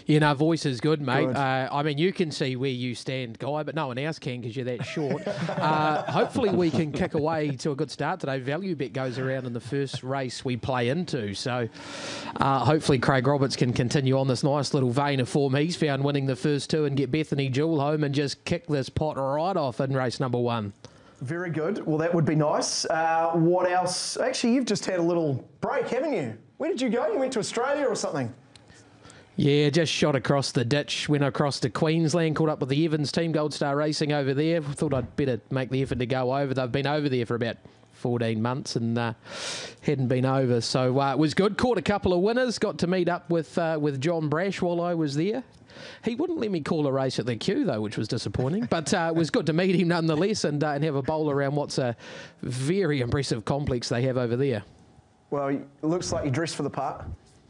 Yeah, no, voice is good, mate. I mean, you can see where you stand, Guy, but no one else can because you're that short. Hopefully we can kick away to a good start today. Value bet goes around in the first race we play into. So hopefully Craig Roberts can continue on this nice little vein of form he's found, winning the first two, and get Bethany Jewel home and just kick this pot right off in race number 1. Very good. Well, that would be nice. What else? Actually, you've just had a little break, haven't you? Where did you go? You went to Australia or something? Yeah, just shot across the ditch, went across to Queensland, caught up with the Evans team, Gold Star Racing over there. Thought I'd better make the effort to go over. They've been over there for about 14 months and hadn't been over. So it was good. Caught a couple of winners. Got to meet up with John Brash while I was there. He wouldn't let me call a race at the queue, though, which was disappointing. But it was good to meet him nonetheless and have a bowl around what's a very impressive complex they have over there. Well, it looks like you dressed for the part.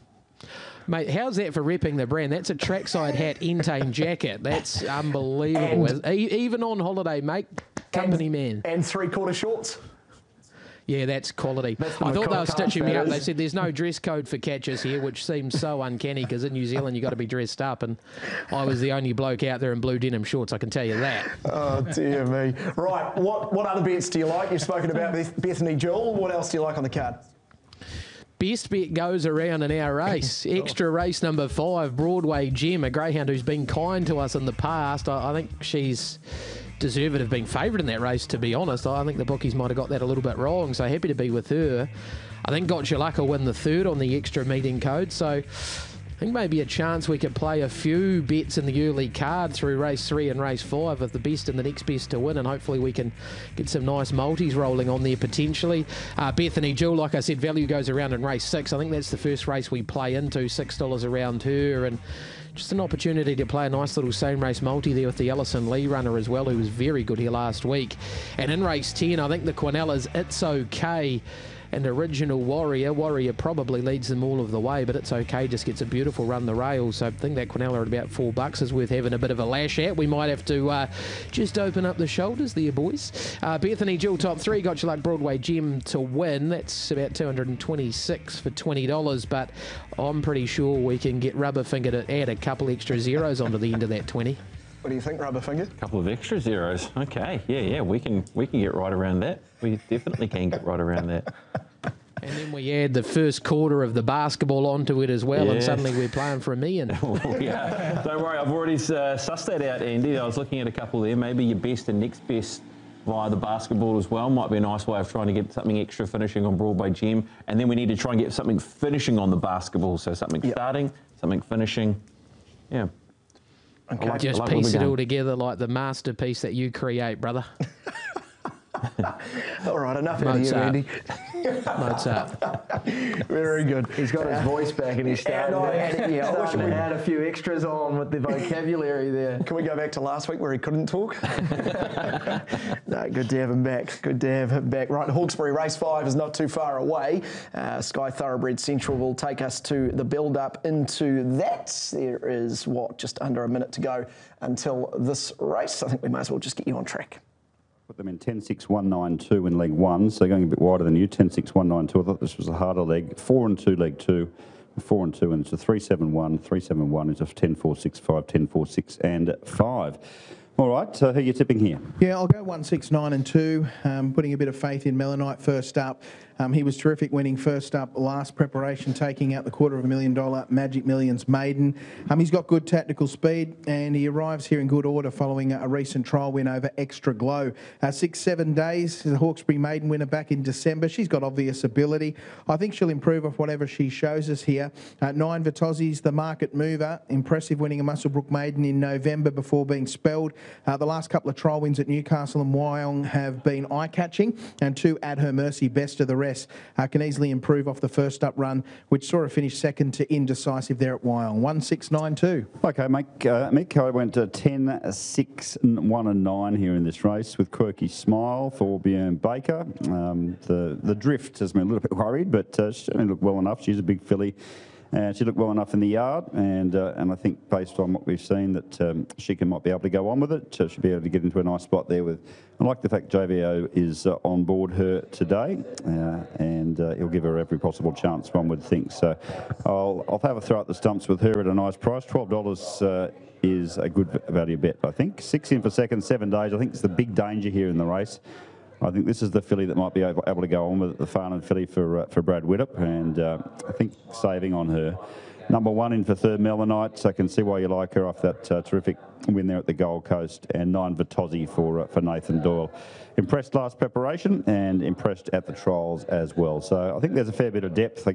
Mate, how's that for repping the brand? That's a trackside hat, Entane jacket. That's unbelievable. And even on holiday, mate, company man. And 3/4 shorts. Yeah, that's quality. I thought they were stitching me up. They said there's no dress code for catchers here, which seems so uncanny because in New Zealand you've got to be dressed up, and I was the only bloke out there in blue denim shorts, I can tell you that. Oh, dear me. Right, what other bets do you like? You've spoken about Bethany Jewel. What else do you like on the card? Best bet goes around in our race. Extra race number 5, Broadway Gem, a greyhound who's been kind to us in the past. I think she's deserved to have been favoured in that race, to be honest. I think the bookies might have got that a little bit wrong, so happy to be with her. I think Got Your Luck will win the third on the extra meeting code, so I think maybe a chance we could play a few bets in the early card through race 3 and race 5 of the best and the next best to win, and hopefully we can get some nice multis rolling on there potentially. Bethany Jewel, like I said, value goes around in race 6. I think that's the first race we play into, $6 around her, and just an opportunity to play a nice little same race multi there with the Ellison Lee runner as well, who was very good here last week. And in race 10, I think the Quinellas, It's Okay and Original Warrior. Warrior probably leads them all of the way, but It's Okay just gets a beautiful run the rails. So I think that Quinella at about $4 is worth having a bit of a lash at. We might have to just open up the shoulders there, boys. Bethany Jewel top 3, Got Your Luck Broadway Gem to win. That's about $226 for $20, but I'm pretty sure we can get Rubberfinger to add a couple extra zeros onto the end of that 20. What do you think, Rubberfinger? A couple of extra zeros. Okay, yeah, we can get right around that. We definitely can get right around that. And then we add the first quarter of the basketball onto it as well, and suddenly we're playing for $1 million. Yeah. Don't worry, I've already sussed that out, Andy. I was looking at a couple there. Maybe your best and next best via the basketball as well might be a nice way of trying to get something extra finishing on Broadway Gem. And then we need to try and get something finishing on the basketball. So something starting, something finishing. Yeah. Okay. Just piece it all together like the masterpiece that you create, brother. All right, enough out of you, Andy. Mozart. Very good. He's got his voice back and he's starting to add a few extras on with the vocabulary there. Can we go back to last week where he couldn't talk? No, good to have him back. Good to have him back. Right, Hawkesbury Race 5 is not too far away. Sky Thoroughbred Central will take us to the build-up into that. There is, just under a minute to go until this race. I think we might as well just get you on track. Put them in 10-6-1-9-2 in leg 1, so going a bit wider than you, 10-6-1-9-2. I thought this was a harder leg. 4 and 2, leg 2. 4 and 2, and it's a 3-7-1. 3-7-1 is a 10-4-6-5, 10-4-6 and 5. All right, so who are you tipping here? Yeah, I'll go 1, 6, 9 and 2. Putting a bit of faith in Melanite first up. He was terrific winning first up last preparation, taking out the $250,000 Magic Millions maiden. He's got good tactical speed and he arrives here in good order following a recent trial win over Extra Glow. 6-7 days, the Hawkesbury maiden winner back in December. She's got obvious ability. I think she'll improve off whatever she shows us here. 9 Vitozzi's the market mover, impressive winning a Muswellbrook maiden in November before being spelled. The last couple of trial wins at Newcastle and Wyong have been eye-catching, and 2 At Her Mercy, best of the rest. Can easily improve off the first up run, which saw her finish second to Indecisive there at Wyong. 1, 6, 9, 2. Okay, Mick, I went 10, 6, 1 and 9 here in this race with Quirky Smile for Bjorn Baker. The drift has been a little bit worried, but she certainly looked well enough. She's a big filly. She looked well enough in the yard, and I think based on what we've seen that she might be able to go on with it. She'll be able to get into a nice spot there with. I like the fact JVO is on board her today, and he'll give her every possible chance, one would think. So I'll have a throw at the stumps with her at a nice price. $12 is a good value bet, I think. 6 in for second, 7 days. I think it's the big danger here in the race. I think this is the filly that might be able to go on with it, the Farnham filly for Brad Widdop, and I think saving on her. Number 1 in for third, Melanite, so I can see why you like her off that terrific win there at the Gold Coast, and 9 Vitozzi for Nathan Doyle. Impressed last preparation and impressed at the trials as well. So I think there's a fair bit of depth.